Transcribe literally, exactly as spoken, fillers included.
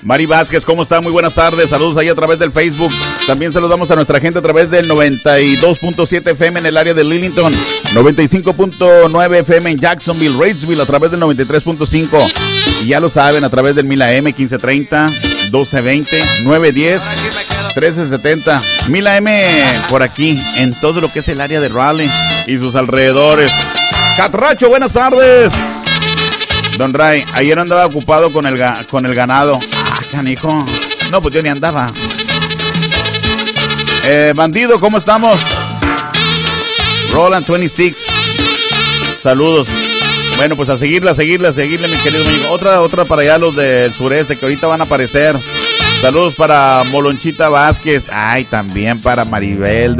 Mari Vázquez, ¿cómo está? Muy buenas tardes, saludos ahí a través del Facebook. También saludamos a nuestra gente a través del noventa y dos punto siete F M en el área de Lillington, noventa y cinco punto nueve F M en Jacksonville, Reidsville, a través del noventa y tres punto cinco. Y ya lo saben, a través del Mila M, quince treinta, doce veinte, nueve diez, trece setenta. Mila M por aquí, en todo lo que es el área de Raleigh y sus alrededores. Catracho, buenas tardes. Don Ray, ayer andaba ocupado con el, ga- con el ganado. Ah, canijo. No, pues yo ni andaba. Eh, bandido, ¿cómo estamos? Roland veintiséis. Saludos. Bueno, pues a seguirle, a seguirle, a seguirle, mi querido amigo. Otra, otra para allá los del sureste que ahorita van a aparecer. Saludos para Molonchita Vázquez. Ay, también para Maribel